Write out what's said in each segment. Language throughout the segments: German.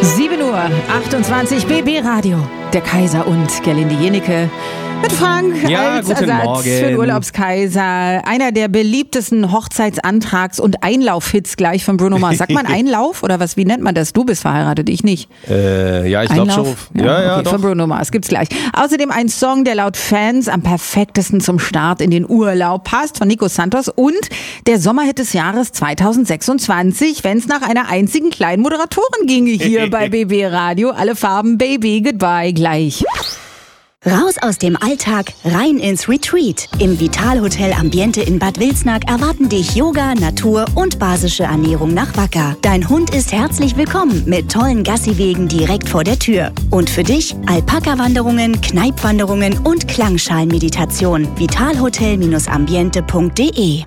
7:28 Uhr, BB Radio. Der Kaiser und Gerlinde Jenicke. Mit Frank als Ersatz für den Urlaubskaiser. Einer der beliebtesten Hochzeitsantrags- und Einlaufhits gleich von Bruno Mars. Sagt man Einlauf oder was? Wie nennt man das? Du bist verheiratet, ich nicht. Ja, ich glaube schon. Ja, okay, von Bruno Mars gibt's gleich. Außerdem ein Song, der laut Fans am perfektesten zum Start in den Urlaub passt, von Nico Santos. Und der Sommerhit des Jahres 2026, wenn es nach einer einzigen kleinen Moderatorin ginge hier bei BB Radio. Alle Farben, Baby, Goodbye, gleich. Raus aus dem Alltag, rein ins Retreat. Im Vitalhotel Ambiente in Bad Wilsnack erwarten dich Yoga, Natur und basische Ernährung nach Wacker. Dein Hund ist herzlich willkommen mit tollen Gassiwegen direkt vor der Tür. Und für dich Alpaka-Wanderungen, Kneipwanderungen und Klangschalenmeditation. vitalhotel-ambiente.de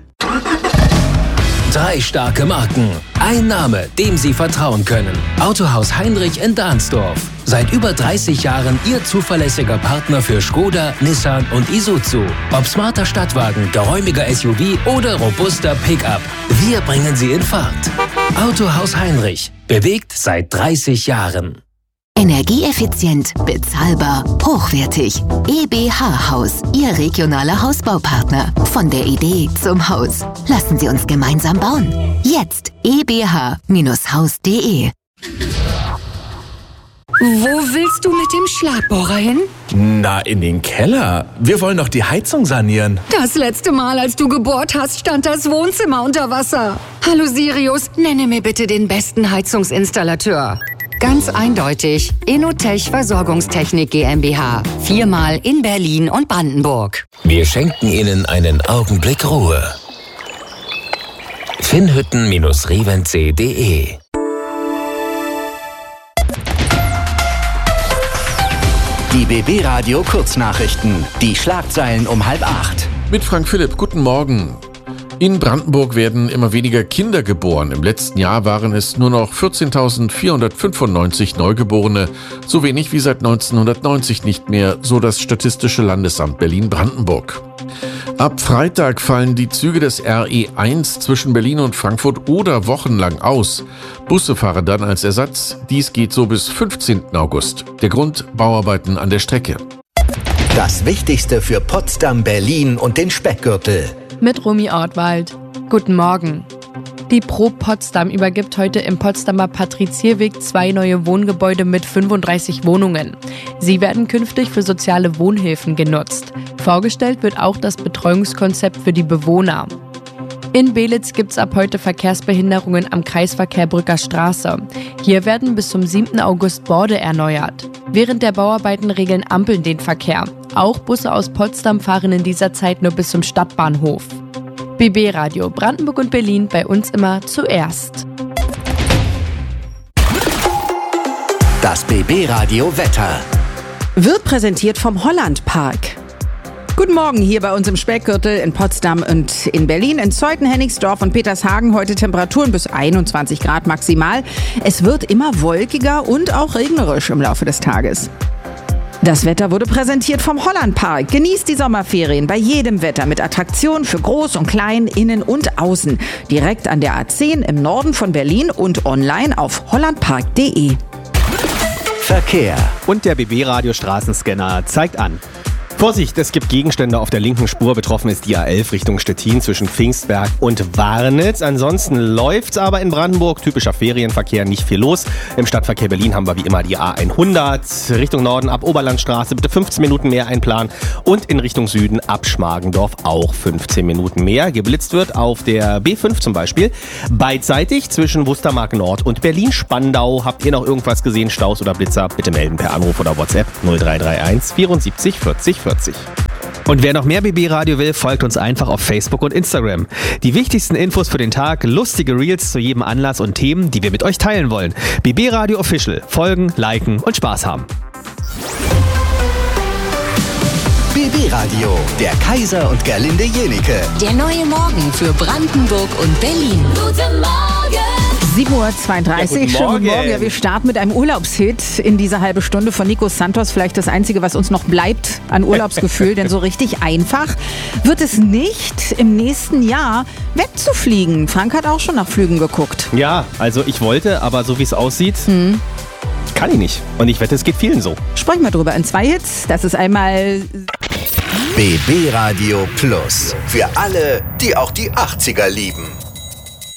3 starke Marken. Ein Name, dem Sie vertrauen können. Autohaus Heinrich in Dahnsdorf. Seit über 30 Jahren Ihr zuverlässiger Partner für Skoda, Nissan und Isuzu. Ob smarter Stadtwagen, geräumiger SUV oder robuster Pickup. Wir bringen Sie in Fahrt. Autohaus Heinrich. Bewegt seit 30 Jahren. Energieeffizient, bezahlbar, hochwertig. EBH Haus, Ihr regionaler Hausbaupartner. Von der Idee zum Haus. Lassen Sie uns gemeinsam bauen. Jetzt ebh-haus.de. Wo willst du mit dem Schlagbohrer hin? Na, in den Keller. Wir wollen doch die Heizung sanieren. Das letzte Mal, als du gebohrt hast, stand das Wohnzimmer unter Wasser. Hallo Sirius, nenne mir bitte den besten Heizungsinstallateur. Ganz eindeutig, Inotech Versorgungstechnik GmbH. 4-mal in Berlin und Brandenburg. Wir schenken Ihnen einen Augenblick Ruhe. Finnhütten-reventse.de. Die BB Radio Kurznachrichten. Die Schlagzeilen um 7:30. Mit Frank Philipp, guten Morgen. In Brandenburg werden immer weniger Kinder geboren. Im letzten Jahr waren es nur noch 14.495 Neugeborene, so wenig wie seit 1990 nicht mehr, so das Statistische Landesamt Berlin-Brandenburg. Ab Freitag fallen die Züge des RE1 zwischen Berlin und Frankfurt oder wochenlang aus. Busse fahren dann als Ersatz. Dies geht so bis 15. August. Der Grund: Bauarbeiten an der Strecke. Das Wichtigste für Potsdam, Berlin und den Speckgürtel. Mit Romy Ortwald. Guten Morgen. Die Pro Potsdam übergibt heute im Potsdamer Patrizierweg 2 neue Wohngebäude mit 35 Wohnungen. Sie werden künftig für soziale Wohnhilfen genutzt. Vorgestellt wird auch das Betreuungskonzept für die Bewohner. In Belitz gibt es ab heute Verkehrsbehinderungen am Kreisverkehr Brücker Straße. Hier werden bis zum 7. August Borde erneuert. Während der Bauarbeiten regeln Ampeln den Verkehr. Auch Busse aus Potsdam fahren in dieser Zeit nur bis zum Stadtbahnhof. BB Radio Brandenburg und Berlin, bei uns immer zuerst. Das BB Radio Wetter wird präsentiert vom Holland Park. Guten Morgen hier bei uns im Speckgürtel in Potsdam und in Berlin, in Zeuthen, Hennigsdorf und Petershagen. Heute Temperaturen bis 21 Grad maximal. Es wird immer wolkiger und auch regnerisch im Laufe des Tages. Das Wetter wurde präsentiert vom Holland Park. Genießt die Sommerferien bei jedem Wetter mit Attraktionen für Groß und Klein, innen und außen. Direkt an der A10 im Norden von Berlin und online auf hollandpark.de. Verkehr. Und der BB-Radio Straßenscanner zeigt an. Vorsicht, es gibt Gegenstände auf der linken Spur. Betroffen ist die A11 Richtung Stettin zwischen Pfingstberg und Warnitz. Ansonsten läuft's aber in Brandenburg. Typischer Ferienverkehr, nicht viel los. Im Stadtverkehr Berlin haben wir wie immer die A100. Richtung Norden ab Oberlandstraße bitte 15 Minuten mehr einplanen. Und in Richtung Süden ab Schmargendorf auch 15 Minuten mehr. Geblitzt wird auf der B5 zum Beispiel. Beidseitig zwischen Wustermark Nord und Berlin-Spandau. Habt ihr noch irgendwas gesehen, Staus oder Blitzer? Bitte melden per Anruf oder WhatsApp 0331 74 40 40. Und wer noch mehr BB-Radio will, folgt uns einfach auf Facebook und Instagram. Die wichtigsten Infos für den Tag, lustige Reels zu jedem Anlass und Themen, die wir mit euch teilen wollen. BB-Radio Official. Folgen, liken und Spaß haben. BB-Radio, der Kaiser und Gerlinde Jenicke. Der neue Morgen für Brandenburg und Berlin. Guten Morgen! 7:32 Uhr, guten schönen Morgen. Ja, wir starten mit einem Urlaubshit in dieser halbe Stunde von Nico Santos. Vielleicht das Einzige, was uns noch bleibt an Urlaubsgefühl, denn so richtig einfach wird es nicht, im nächsten Jahr wegzufliegen. Frank hat auch schon nach Flügen geguckt. Ja, also ich wollte, aber so wie es aussieht, Kann ich nicht. Und ich wette, es geht vielen so. Sprechen wir drüber in 2 Hits. Das ist einmal BB Radio Plus. Für alle, die auch die 80er lieben.